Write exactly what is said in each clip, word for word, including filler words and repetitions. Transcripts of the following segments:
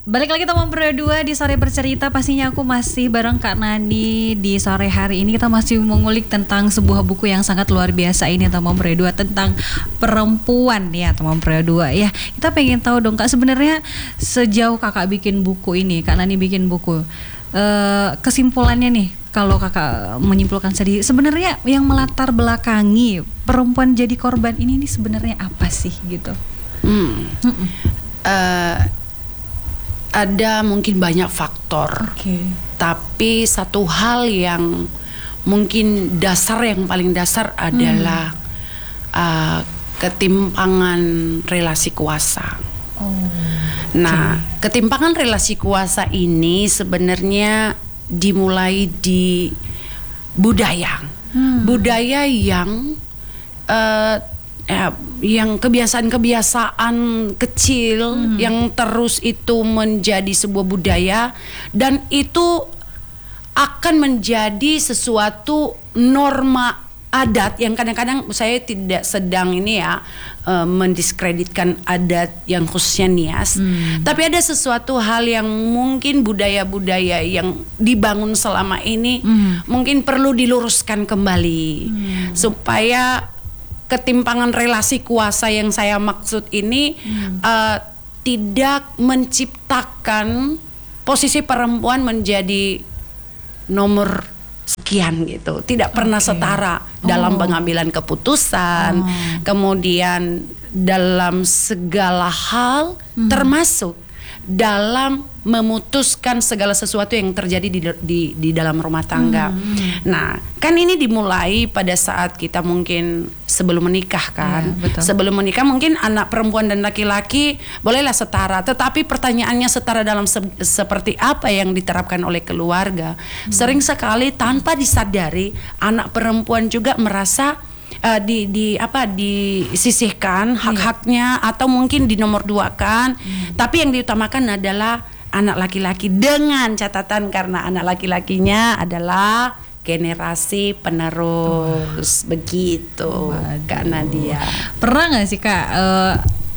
Balik lagi teman berdua di Sore Bercerita. Pastinya aku masih bareng Kak Nani. Di sore hari ini kita masih mengulik tentang sebuah buku yang sangat luar biasa ini teman berdua, tentang perempuan ya teman berdua ya. Kita pengen tahu dong Kak, sebenarnya sejauh Kakak bikin buku ini, Kak Nani bikin buku, uh, kesimpulannya nih, kalau Kakak menyimpulkan sendiri, sebenarnya yang melatar belakangi perempuan jadi korban ini nih sebenarnya apa sih gitu? Hmm. Uh, ada mungkin banyak faktor, okay. Tapi satu hal yang mungkin dasar, yang paling dasar adalah hmm. uh, ketimpangan relasi kuasa. Oh, nah, okay. ketimpangan relasi kuasa ini sebenarnya dimulai di budaya, hmm. budaya yang uh, Ya, yang kebiasaan-kebiasaan kecil hmm. yang terus itu menjadi sebuah budaya, dan itu akan menjadi sesuatu norma adat yang kadang-kadang saya tidak sedang ini ya uh, mendiskreditkan adat yang khususnya Nias, hmm. tapi ada sesuatu hal yang mungkin budaya-budaya yang dibangun selama ini hmm. mungkin perlu diluruskan kembali hmm. supaya ketimpangan relasi kuasa yang saya maksud ini hmm. uh, tidak menciptakan posisi perempuan menjadi nomor sekian gitu, tidak okay. pernah setara oh. dalam pengambilan keputusan, oh. kemudian dalam segala hal, hmm. termasuk dalam memutuskan segala sesuatu yang terjadi di di, di dalam rumah tangga. Hmm. Nah, kan ini dimulai pada saat kita mungkin sebelum menikah kan. Ya, sebelum menikah mungkin anak perempuan dan laki-laki bolehlah setara, tetapi pertanyaannya setara dalam se seperti apa yang diterapkan oleh keluarga. Hmm. Sering sekali tanpa disadari anak perempuan juga merasa Uh, di di apa disisihkan hak-haknya atau mungkin dinomorduakan, hmm. tapi yang diutamakan adalah anak laki-laki, dengan catatan karena anak laki-lakinya adalah generasi penerus. Oh. Begitu Kak Nadia. Pernah nggak sih Kak, uh,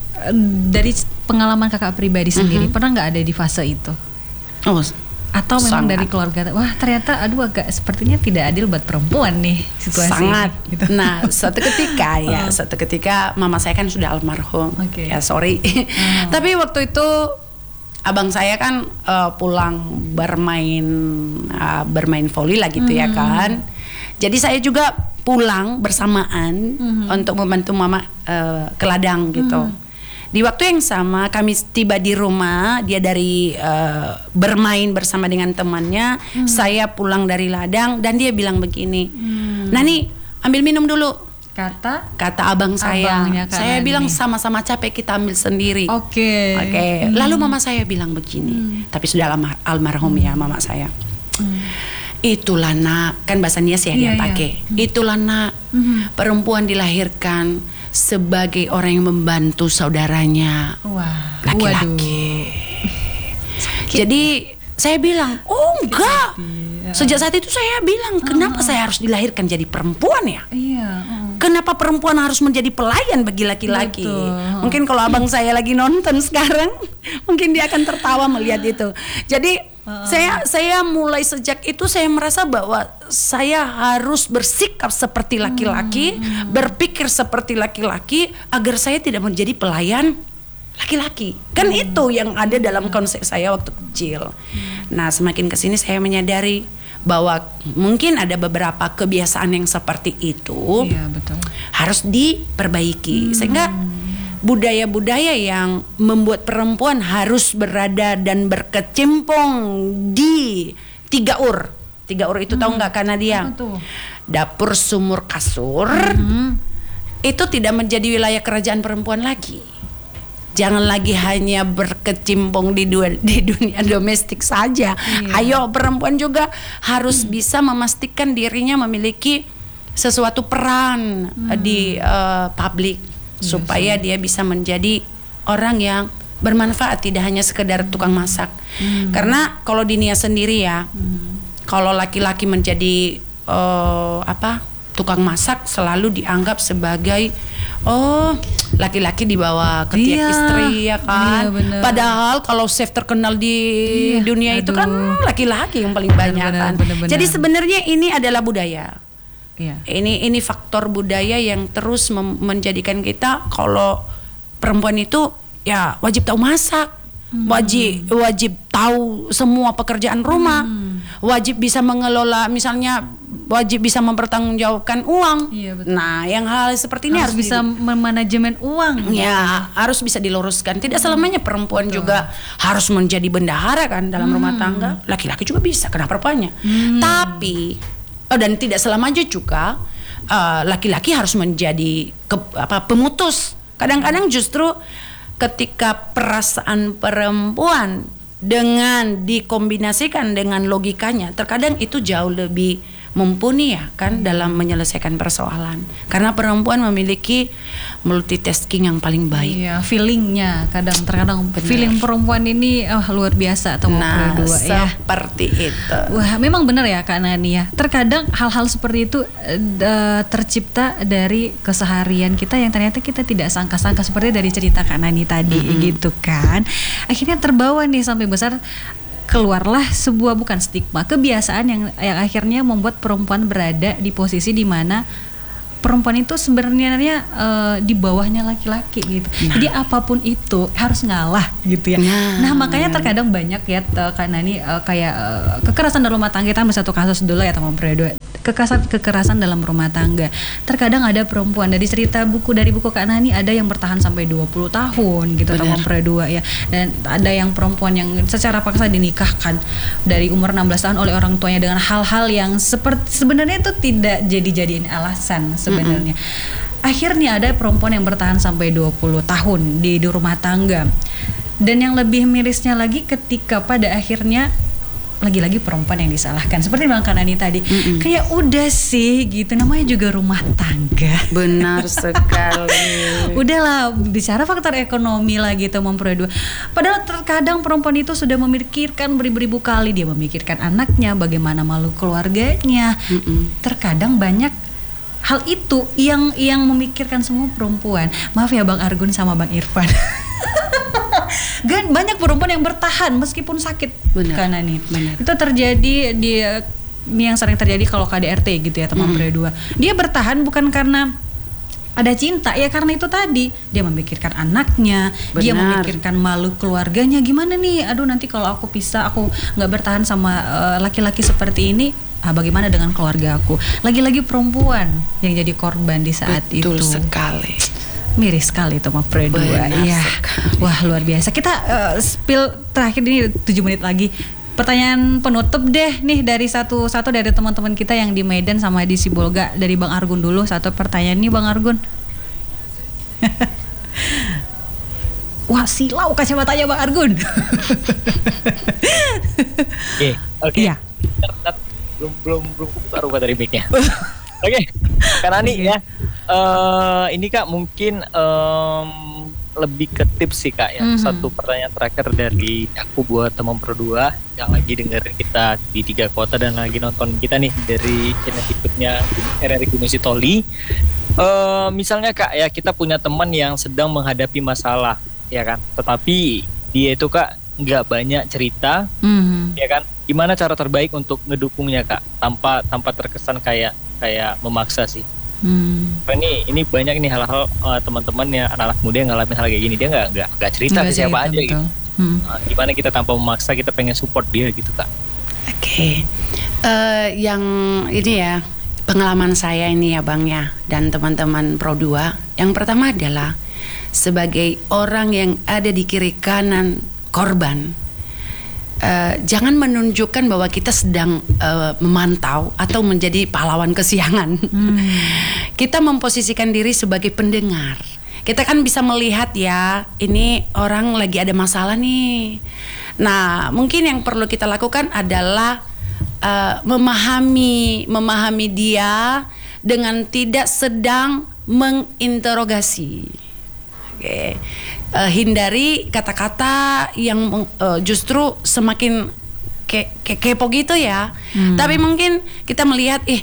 dari pengalaman Kakak pribadi sendiri, uh-huh. pernah nggak ada di fase itu? Oh, atau memang sangat. Dari keluarga, wah ternyata aduh agak sepertinya tidak adil buat perempuan nih situasi sangat ini, gitu. Nah suatu ketika ya suatu ketika mama saya kan sudah almarhum, okay. ya sorry hmm. tapi waktu itu abang saya kan uh, pulang bermain uh, bermain voli lah gitu, hmm. ya kan, jadi saya juga pulang bersamaan, hmm. untuk membantu mama uh, ke ladang gitu. hmm. Di waktu yang sama kami tiba di rumah, dia dari uh, bermain bersama dengan temannya, hmm. saya pulang dari ladang dan dia bilang begini, hmm. Nani ambil minum dulu, kata kata abang saya. Saya bilang sama-sama capek, kita ambil sendiri. Oke. Okay. Oke. Okay. Hmm. Lalu mama saya bilang begini, hmm. tapi sudah almar almarhum hmm. ya mama saya. Hmm. Itulah nak, kan bahasa Nias ya dia pakai. Hmm. Itulah nak, hmm. perempuan dilahirkan sebagai orang yang membantu saudaranya laki-laki. Jadi saya bilang, oh enggak. Sejak saat itu saya bilang, kenapa uh, saya harus dilahirkan jadi perempuan ya? Iya. Uh. Kenapa perempuan harus menjadi pelayan bagi laki-laki? Uh. Mungkin kalau abang saya lagi nonton sekarang, mungkin dia akan tertawa melihat itu. Jadi Uh. Saya saya mulai sejak itu saya merasa bahwa saya harus bersikap seperti laki-laki, hmm. berpikir seperti laki-laki agar saya tidak menjadi pelayan laki-laki. Kan hmm. itu yang ada dalam konsep saya waktu kecil. Hmm. Nah, semakin kesini saya menyadari bahwa mungkin ada beberapa kebiasaan yang seperti itu, iya, betul. harus diperbaiki, hmm. sehingga budaya-budaya yang membuat perempuan harus berada dan berkecimpung di tiga ur. Tiga ur itu hmm. tahu nggak karena dia dapur, sumur, kasur. Hmm. Itu tidak menjadi wilayah kerajaan perempuan lagi. Jangan lagi hanya berkecimpung di, dua, di dunia domestik saja. Iya. Ayo perempuan juga harus hmm. bisa memastikan dirinya memiliki sesuatu peran hmm. di uh, publik. Supaya yes, dia bisa menjadi orang yang bermanfaat, tidak hanya sekedar tukang masak. Hmm. Karena kalau di Nia sendiri ya, hmm. kalau laki-laki menjadi uh, apa tukang masak selalu dianggap sebagai oh laki-laki dibawa ke tiap Iya. istri ya kan. Iya, bener. Padahal kalau chef terkenal di Iya, dunia itu kan aduh. laki-laki yang paling banyak Bener-bener, kan. bener-bener. Jadi sebenarnya ini adalah budaya. Iya. Ini ini faktor budaya yang terus mem- menjadikan kita kalau perempuan itu ya wajib tahu masak, Hmm. wajib wajib tahu semua pekerjaan rumah, Hmm. wajib bisa mengelola, misalnya wajib bisa mempertanggungjawabkan uang. Iya, betul. Nah, yang hal seperti ini Harus harus, bisa di- memanajemen uang. ya harus bisa diluruskan. Tidak selamanya perempuan juga harus menjadi bendahara kan dalam rumah tangga. Laki-laki juga bisa, kenapa perempuannya? Tapi oh, dan tidak selamanya juga uh, laki-laki harus menjadi ke- apa pemutus. Kadang-kadang justru ketika perasaan perempuan dengan dikombinasikan dengan logikanya, terkadang itu jauh lebih mumpuni ya kan dalam menyelesaikan persoalan. Karena perempuan memiliki multitasking yang paling baik. Iya, feelingnya kadang terkadang Benar. feeling perempuan ini oh, luar biasa atau mau Nah, berdua ya. seperti itu. Wah, memang benar ya Kak Nani ya. Terkadang hal-hal seperti itu eh, d- tercipta dari keseharian kita yang ternyata kita tidak sangka-sangka, seperti dari cerita Kak Nani tadi gitu kan. Akhirnya terbawa nih sampai besar, keluarlah sebuah bukan stigma, kebiasaan yang yang akhirnya membuat perempuan berada di posisi di mana perempuan itu sebenarnya eh, di bawahnya laki-laki gitu. Jadi apapun itu harus ngalah gitu ya. Nah, Nah, makanya terkadang banyak ya te- Kak Nani eh, kayak eh, kekerasan dalam rumah tangga. Kita ambil satu kasus dulu ya teman berdua. Kekerasan kekerasan dalam rumah tangga. Terkadang ada perempuan dari cerita buku dari buku Kak Nani ada yang bertahan sampai dua puluh tahun gitu teman berdua ya. Dan ada yang perempuan yang secara paksa dinikahkan dari umur enam belas tahun oleh orang tuanya dengan hal-hal yang seperti sebenarnya itu tidak jadi-jadiin alasan sebenarnya. Akhirnya ada perempuan yang bertahan sampai dua puluh tahun di, di rumah tangga. Dan yang lebih mirisnya lagi ketika pada akhirnya lagi-lagi perempuan yang disalahkan. Seperti Bang Kanani tadi. Mm-mm. Kayak udah sih gitu, namanya juga rumah tangga. Benar sekali. Udahlah, bicara faktor ekonomi lah gitu memperdua. Padahal terkadang perempuan itu sudah memikirkan beribu-ribu kali, dia memikirkan anaknya, bagaimana malu keluarganya. Mm-mm. Terkadang banyak hal itu yang yang memikirkan semua perempuan. Maaf ya Bang Argun sama Bang Irfan. Gan banyak perempuan yang bertahan meskipun sakit. Benar, Karena nih benar. itu terjadi di ini yang sering terjadi kalau K D R T gitu ya teman berdua. Dia bertahan bukan karena ada cinta ya, karena itu tadi dia memikirkan anaknya, dia Benar. memikirkan malu keluarganya. Gimana nih, aduh nanti kalau aku pisah, aku nggak bertahan sama eh, laki-laki seperti ini, ah, bagaimana dengan keluarga aku? Lagi-lagi perempuan yang jadi korban di saat Betul itu. sekali. Miris sekali teman berdua. Benar Iya. sekali. Wah, luar biasa. Kita eh, spill terakhir ini tujuh menit lagi. Pertanyaan penutup deh nih dari satu-satu dari teman-teman kita yang di Medan sama di Sibolga. Dari Bang Argun dulu, satu pertanyaan nih Bang Argun. Wah, silau kacamatanya Bang Argun. Oke, oke. Iya. Bentar, bentar. Belum belum belum kebuka rubah dari mic-nya. Oke. Karena nih Oke. ya. eh ini Kak mungkin em, lebih ke tips sih Kak ya. Mhm. Satu pertanyaan terakhir dari aku buat teman berdua yang lagi dengerin kita di tiga kota dan lagi nonton kita nih dari channel YouTube-nya R R I Gunung Sitoli. Eh misalnya Kak ya, kita punya teman yang sedang menghadapi masalah ya kan. Tetapi dia itu Kak nggak banyak cerita Mhm. ya kan. Gimana cara terbaik untuk ngedukungnya Kak tanpa tanpa terkesan kayak kayak memaksa sih. Hmm. Karena ini ini banyak nih hal-hal uh, teman-teman ya, anak-anak muda yang ngalamin hal kayak gini, dia nggak nggak nggak cerita Nggak ke siapa cerita, aja gitu. betul. Hmm. Uh, gimana kita tanpa memaksa kita pengen support dia gitu Kak. Oke, Eh, yang ini ya pengalaman saya ini ya Bang ya dan teman-teman Pro dua. Yang pertama adalah sebagai orang yang ada di kiri kanan korban, eh, jangan menunjukkan bahwa kita sedang eh, memantau atau menjadi pahlawan kesiangan. Kita memposisikan diri sebagai pendengar. Kita kan bisa melihat ya, ini orang lagi ada masalah nih. Nah, mungkin yang perlu kita lakukan adalah uh, memahami, memahami dia dengan tidak sedang menginterogasi. Oke, Uh, hindari kata-kata yang uh, justru semakin ke ke kepo gitu ya. Hmm. Tapi mungkin kita melihat, ih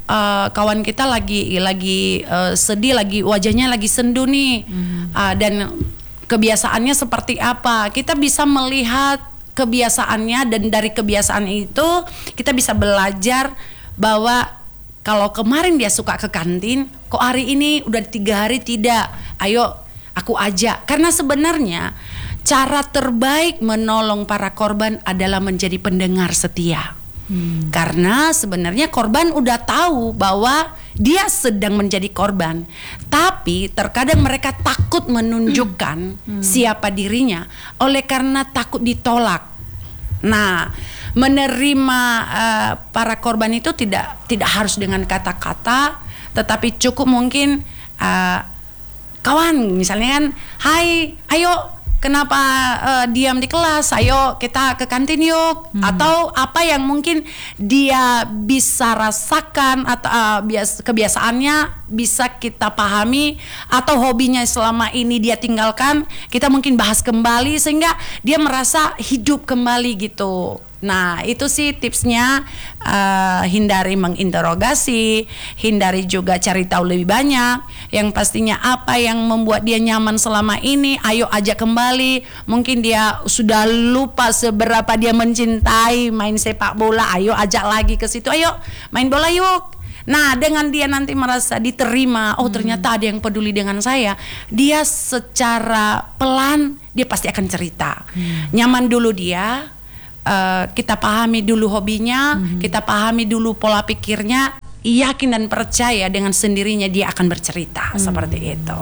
uh, kawan kita lagi lagi uh, sedih, lagi wajahnya lagi sendu nih, hmm. uh, dan kebiasaannya seperti apa. Kita bisa melihat kebiasaannya, dan dari kebiasaan itu kita bisa belajar bahwa kalau kemarin dia suka ke kantin, kok hari ini udah tiga hari tidak. Ayo aku ajak. Karena sebenarnya cara terbaik menolong para korban adalah menjadi pendengar setia. Hmm. Karena sebenarnya korban udah tahu bahwa dia sedang menjadi korban, tapi terkadang mereka takut menunjukkan hmm. siapa dirinya oleh karena takut ditolak. Nah, menerima uh, para korban itu tidak tidak harus dengan kata-kata, tetapi cukup mungkin uh, kawan misalnya kan, hai, ayo kenapa uh, diam di kelas, ayo kita ke kantin yuk, hmm. atau apa yang mungkin dia bisa rasakan atau uh, bias, kebiasaannya bisa kita pahami, atau hobinya selama ini dia tinggalkan, kita mungkin bahas kembali sehingga dia merasa hidup kembali gitu. Nah, itu sih tipsnya, uh, hindari menginterogasi, hindari juga cari tahu lebih banyak. Yang pastinya apa yang membuat dia nyaman selama ini, ayo ajak kembali. Mungkin dia sudah lupa seberapa dia mencintai main sepak bola, ayo ajak lagi ke situ, ayo main bola yuk. Nah, dengan dia nanti merasa diterima, oh ternyata ada yang peduli dengan saya, dia secara pelan dia pasti akan cerita. Hmm. Nyaman dulu dia. Uh, kita pahami dulu hobinya, mm-hmm. kita pahami dulu pola pikirnya, yakin dan percaya dengan sendirinya dia akan bercerita, mm. seperti itu.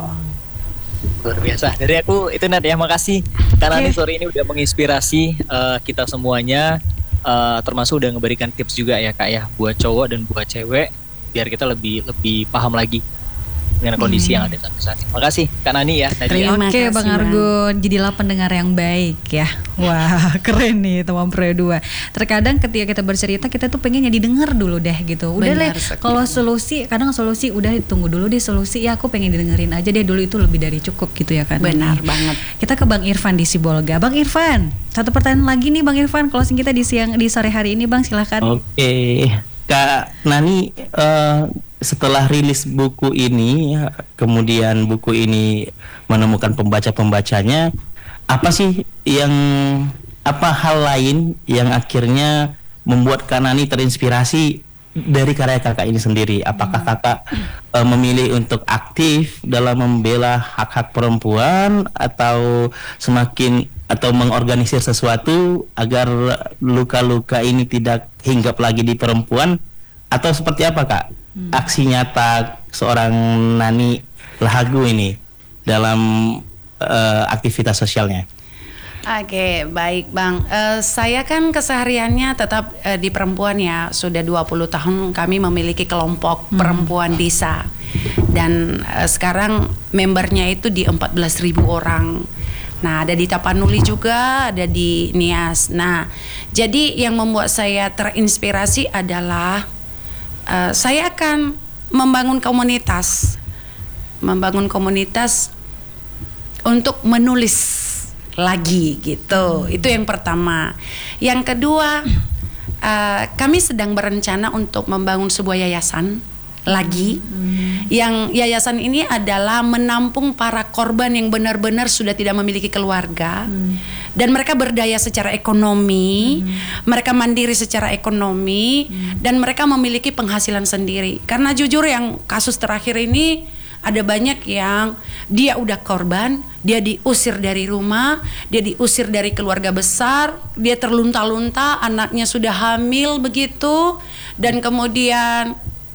Luar biasa. Dari aku itu Nat ya, makasih karena okay. nih sore ini udah menginspirasi uh, kita semuanya, uh, termasuk udah ngeberikan tips juga ya Kak ya, buat cowok dan buat cewek biar kita lebih lebih paham lagi dengan kondisi hmm. yang ada saat ini. Makasih Kak Nani ya. Terima Oke kasih, Bang Argun, jadilah pendengar yang baik ya. Wah keren nih teman Pro dua. Terkadang ketika kita bercerita kita tuh pengennya didengar dulu deh gitu. Udah deh kalau solusi, kadang solusi udah tunggu dulu deh solusi, ya aku pengen didengerin aja deh dulu, itu lebih dari cukup gitu ya kan. Benar banget. Kita ke Bang Irfan di Sibolga. Bang Irfan, satu pertanyaan lagi nih Bang Irfan, closing kita di siang di sore hari ini Bang, silahkan. Oke Kak Nani, uh, setelah rilis buku ini, kemudian buku ini menemukan pembaca-pembacanya, apa sih yang, apa hal lain yang akhirnya membuat Kak Nani terinspirasi dari karya kakak ini sendiri? Apakah kakak uh, memilih untuk aktif dalam membela hak-hak perempuan, atau semakin atau mengorganisir sesuatu agar luka-luka ini tidak hinggap lagi di perempuan, atau seperti apa Kak? Hmm. Aksi nyata seorang Nani Lahagu ini dalam uh, aktivitas sosialnya. Oke, baik Bang. Uh, saya kan kesehariannya tetap uh, di perempuan ya. Sudah dua puluh tahun kami memiliki kelompok hmm. perempuan desa. Dan uh, sekarang membernya itu di empat belas ribu orang. Nah, ada di Tapanuli juga, ada di Nias. Nah, jadi yang membuat saya terinspirasi adalah Uh, saya akan membangun komunitas, membangun komunitas untuk menulis lagi gitu. Hmm. Itu yang pertama. Yang kedua, uh, kami sedang berencana untuk membangun sebuah yayasan lagi. Hmm. Yang yayasan ini adalah menampung para korban yang benar-benar sudah tidak memiliki keluarga. Hmm. Dan mereka berdaya secara ekonomi, hmm. mereka mandiri secara ekonomi, hmm. dan mereka memiliki penghasilan sendiri. Karena jujur yang kasus terakhir ini ada banyak yang dia udah korban, dia diusir dari rumah, dia diusir dari keluarga besar, dia terlunta-lunta, anaknya sudah hamil begitu, dan kemudian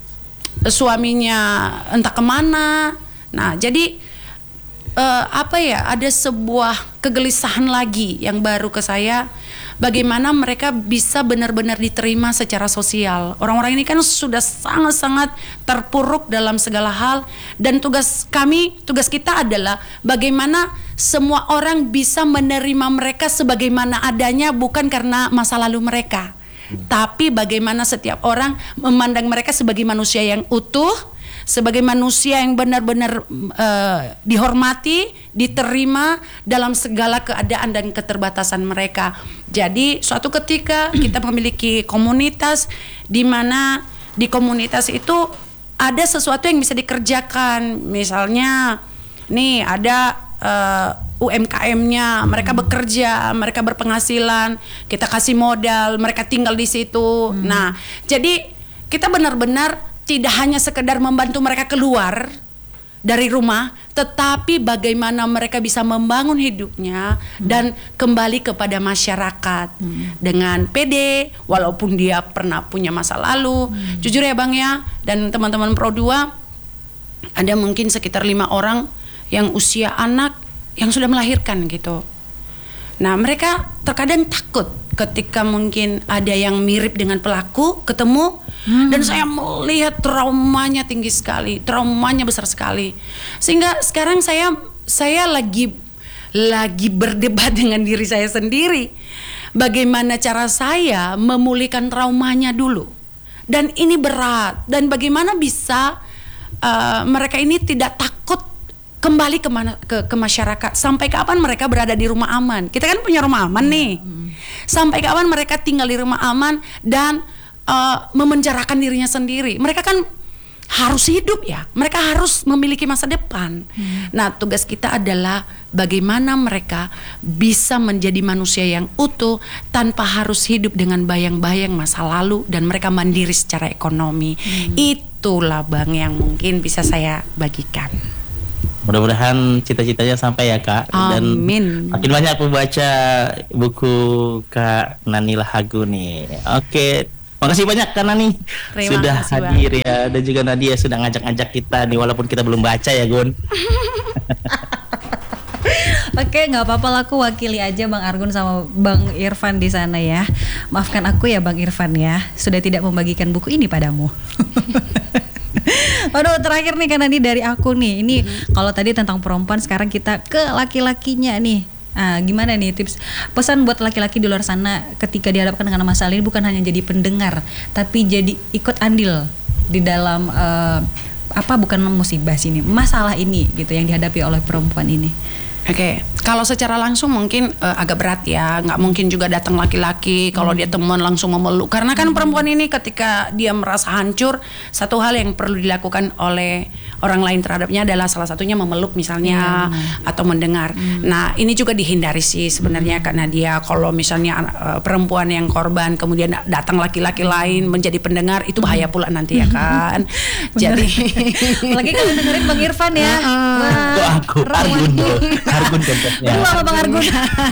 suaminya entah kemana. Nah, jadi Uh, apa ya, ada sebuah kegelisahan lagi yang baru ke saya, bagaimana mereka bisa benar-benar diterima secara sosial. Orang-orang ini kan sudah sangat-sangat terpuruk dalam segala hal, dan tugas kami, tugas kita adalah bagaimana semua orang bisa menerima mereka sebagaimana adanya, bukan karena masa lalu mereka, tapi bagaimana setiap orang memandang mereka sebagai manusia yang utuh, sebagai manusia yang benar-benar uh, dihormati, diterima dalam segala keadaan dan keterbatasan mereka. Jadi suatu ketika kita memiliki komunitas di mana di komunitas itu ada sesuatu yang bisa dikerjakan. Misalnya nih ada uh, U M K M-nya, mereka bekerja, mereka berpenghasilan, kita kasih modal, mereka tinggal di situ. Hmm. Nah, jadi kita benar-benar tidak hanya sekedar membantu mereka keluar dari rumah, tetapi bagaimana mereka bisa membangun hidupnya hmm. dan kembali kepada masyarakat hmm. dengan pede, walaupun dia pernah punya masa lalu. Hmm. Jujur ya Bang ya, dan teman-teman Pro dua, ada mungkin sekitar lima orang yang usia anak yang sudah melahirkan gitu. Nah, mereka terkadang takut ketika mungkin ada yang mirip dengan pelaku ketemu, hmm. dan saya melihat traumanya tinggi sekali, traumanya besar sekali. Sehingga sekarang saya saya lagi lagi berdebat dengan diri saya sendiri. Bagaimana cara saya memulihkan traumanya dulu. Dan ini berat, dan bagaimana bisa uh, mereka ini tidak takut kembali ke, mana, ke ke masyarakat. Sampai kapan mereka berada di rumah aman? Kita kan punya rumah aman nih. Sampai kapan mereka tinggal di rumah aman dan uh, memenjarakan dirinya sendiri? Mereka kan harus hidup ya. Mereka harus memiliki masa depan. Hmm. Nah, tugas kita adalah bagaimana mereka bisa menjadi manusia yang utuh tanpa harus hidup dengan bayang-bayang masa lalu, dan mereka mandiri secara ekonomi. Hmm. Itulah Bang yang mungkin bisa saya bagikan. Mudah-mudahan cita-citanya sampai ya Kak. Amin. Dan makin banyak membaca buku Kak Nani Lahagu nih. Oke, makasih banyak Kak Nani. Terima sudah kasih, hadir Bang. Ya, dan juga Nadia sudah ngajak-ngajak kita nih walaupun kita belum baca ya Gun. Oke, nggak apa-apa lah, aku wakili aja Bang Argun sama Bang Irfan di sana ya. Maafkan aku ya Bang Irfan ya, sudah tidak membagikan buku ini padamu. Waduh, terakhir nih karena ini dari aku nih. Ini mm-hmm. kalau tadi tentang perempuan, sekarang kita ke laki-lakinya nih. Ah, gimana nih tips pesan buat laki-laki di luar sana ketika dihadapkan dengan masalah ini, bukan hanya jadi pendengar, tapi jadi ikut andil di dalam uh, apa bukan musibah sini, masalah ini gitu yang dihadapi oleh perempuan ini. Oke, okay. Kalau secara langsung mungkin uh, agak berat ya, nggak mungkin juga datang laki-laki kalau hmm. dia teman langsung memeluk, karena kan hmm. perempuan ini ketika dia merasa hancur, satu hal yang perlu dilakukan oleh orang lain terhadapnya adalah salah satunya memeluk misalnya hmm. atau mendengar. Hmm. Nah, ini juga dihindari sih sebenarnya hmm. karena dia kalau misalnya uh, perempuan yang korban kemudian datang laki-laki lain menjadi pendengar, itu bahaya pula nanti ya kan. Jadi lagi kalau dengerin Bang Irfan ya. Itu aku Argun Argun contohnya. Aduh, sama Bang Argun.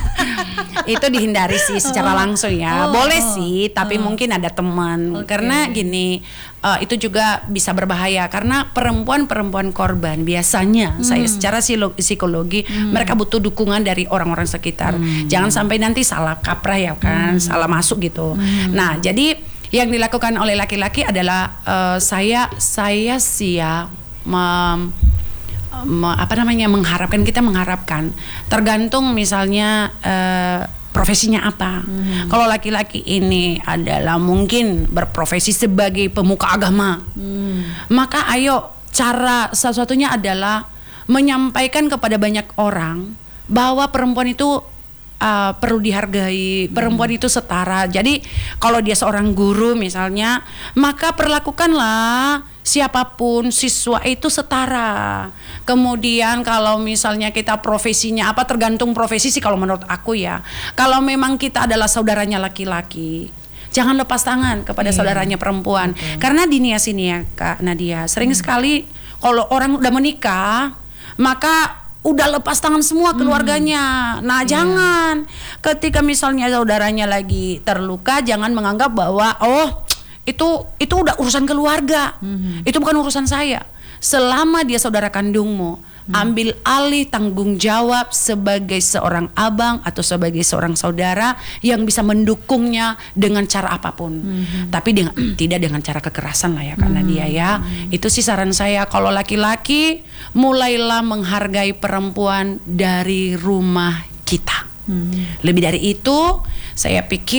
Itu dihindari sih secara langsung ya. Oh, Boleh oh, sih, tapi oh. mungkin ada teman. Okay. Karena gini, uh, itu juga bisa berbahaya karena perempuan-perempuan korban biasanya hmm. saya secara psikologi hmm. mereka butuh dukungan dari orang-orang sekitar. Hmm. Jangan sampai nanti salah kaprah ya kan, hmm. salah masuk gitu. Hmm. Nah, jadi yang dilakukan oleh laki-laki adalah uh, saya saya sih ya mem, Me, apa namanya mengharapkan kita mengharapkan tergantung misalnya uh, profesinya apa. Hmm. Kalau laki-laki ini adalah mungkin berprofesi sebagai pemuka agama, hmm. maka ayo cara salah satunya adalah menyampaikan kepada banyak orang bahwa perempuan itu Uh, perlu dihargai, perempuan hmm. itu setara. Jadi kalau dia seorang guru misalnya, maka perlakukanlah siapapun siswa itu setara. Kemudian kalau misalnya kita profesinya apa, tergantung profesi sih kalau menurut aku ya. Kalau memang kita adalah saudaranya laki-laki, jangan lepas tangan kepada yeah. saudaranya perempuan. Okay. Karena di nia sini ya Kak Nadia, sering hmm. sekali kalau orang udah menikah, maka udah lepas tangan semua keluarganya. Hmm. Nah, yeah. jangan ketika misalnya saudaranya lagi terluka, jangan menganggap bahwa oh itu itu udah urusan keluarga. Hmm. Itu bukan urusan saya. Selama dia saudara kandungmu, hmm. ambil alih tanggung jawab sebagai seorang abang atau sebagai seorang saudara yang bisa mendukungnya dengan cara apapun. Hmm. Tapi dengan, tidak dengan cara kekerasan lah ya, karena hmm. dia ya. Itu sih saran saya, kalau laki-laki mulailah menghargai perempuan dari rumah kita. Hmm. Lebih dari itu, saya pikir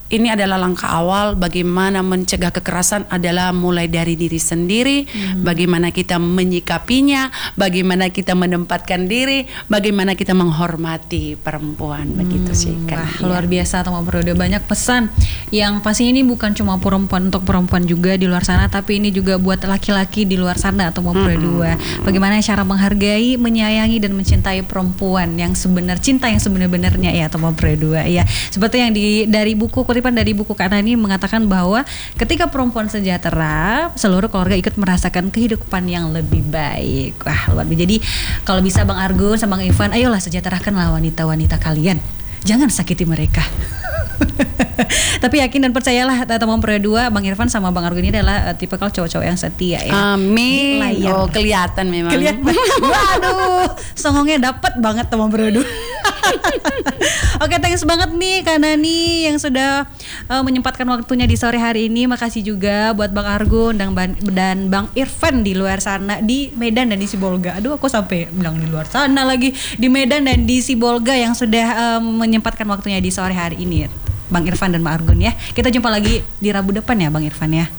ini adalah langkah awal bagaimana mencegah kekerasan adalah mulai dari diri sendiri, hmm. bagaimana kita menyikapinya, bagaimana kita menempatkan diri, bagaimana kita menghormati perempuan, hmm. begitu sih kan. Wah, luar biasa teman Prodo, banyak pesan yang pasti ini bukan cuma perempuan, untuk perempuan juga di luar sana, tapi ini juga buat laki-laki di luar sana teman Prodo. Hmm. Bagaimana cara menghargai, menyayangi dan mencintai perempuan yang sebenar, cinta yang sebenar-benarnya ya teman Prodo ya. Seperti yang di dari buku kutipan dari buku Kak Nani mengatakan bahwa ketika perempuan sejahtera, seluruh keluarga ikut merasakan kehidupan yang lebih baik. Wah, luar biasa. Jadi kalau bisa Bang Argun sama Bang Irfan, ayolah sejahterakanlah wanita-wanita kalian. Jangan sakiti mereka. Tapi yakin dan percayalah teman Pro dua, Bang Irfan sama Bang Argun ini adalah uh, tipikal cowok-cowok yang setia ya. Amin. Layar. Oh, kelihatan memang. Kelihatan. Waduh, songongnya dapat banget teman Pro dua. Oke, thanks banget nih Kak Nani yang sudah uh, menyempatkan waktunya di sore hari ini. Makasih juga buat Bang Argun dan Bang, dan Bang Irfan di luar sana di Medan dan di Sibolga. Aduh, aku sampai bilang di luar sana lagi, di Medan dan di Sibolga yang sudah um, menyempatkan waktunya di sore hari ini. Bang Irfan dan Bang Argun ya. Kita jumpa lagi di Rabu depan ya Bang Irfan ya.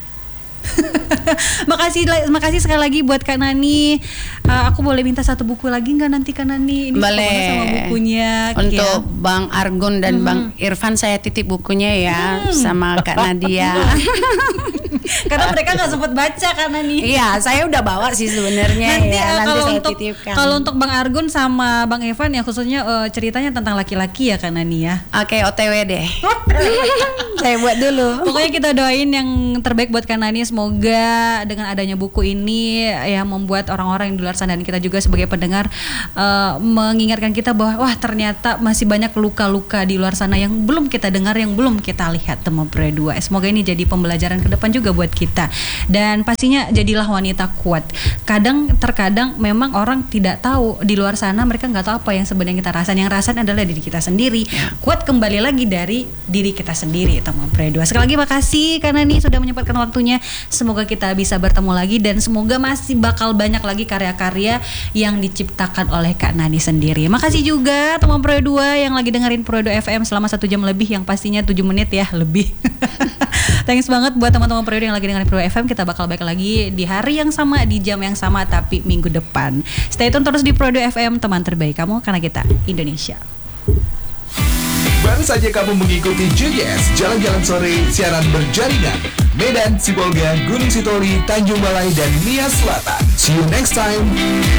makasih makasih sekali lagi buat Kak Nani. Uh, aku boleh minta satu buku lagi nggak nanti Kak Nani? Ini boleh. Sama bukunya. Untuk ya. Bang Argun dan hmm. Bang Irfan saya titip bukunya ya, hmm. sama Kak Nadia. Karena mereka nggak sempat baca Kak Nani. Iya, saya udah bawa sih sebenarnya. Nanti ya, uh, nanti kalau saya untuk titipkan. kalau untuk Bang Argun sama Bang Irfan ya khususnya uh, ceritanya tentang laki-laki ya Kak Nani ya. Oke, O T W deh. Saya buat dulu. Pokoknya kita doain yang terbaik buat Kak Nani. Semoga dengan adanya buku ini ya membuat orang-orang yang di luar sana dan kita juga sebagai pendengar uh, mengingatkan kita bahwa wah ternyata masih banyak luka-luka di luar sana yang belum kita dengar, yang belum kita lihat teman Pro dua. Semoga ini jadi pembelajaran ke depan juga buat kita. Dan pastinya jadilah wanita kuat. Kadang terkadang memang orang tidak tahu di luar sana, mereka nggak tahu apa yang sebenarnya kita rasain. Yang rasain adalah diri kita sendiri. Kuat kembali lagi dari diri kita sendiri teman Pro dua. Sekali lagi makasih karena nih sudah menyempatkan waktunya. Semoga kita bisa bertemu lagi dan semoga masih bakal banyak lagi karya-karya yang diciptakan oleh Kak Nani sendiri. Makasih juga teman Pro dua yang lagi dengerin Pro dua F M selama satu jam lebih, yang pastinya tujuh menit ya lebih. Thanks banget buat teman-teman Pro dua yang lagi dengerin Pro dua F M. Kita bakal balik lagi di hari yang sama, di jam yang sama, tapi minggu depan. Stay tune terus di Pro dua F M, teman terbaik kamu, karena kita Indonesia. Baru saja kamu mengikuti J G S Jalan-Jalan Sore, siaran berjaringan Medan, Sibolga, Gunung Sitoli, Tanjung Balai, dan Nias Selatan. See you next time.